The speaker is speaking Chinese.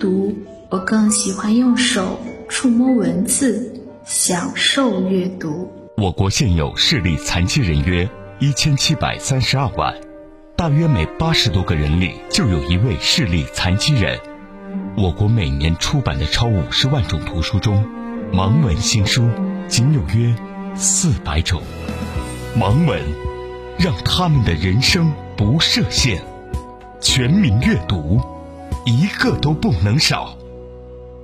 读，我更喜欢用手触摸文字，享受阅读。 我国现有视力残疾人约1732万，大约每80多个人里就有一位视力残疾人。我国每年出版的超50万种图书中，盲文新书仅有约400种。盲文让他们的人生不设限，全民阅读，一个都不能少。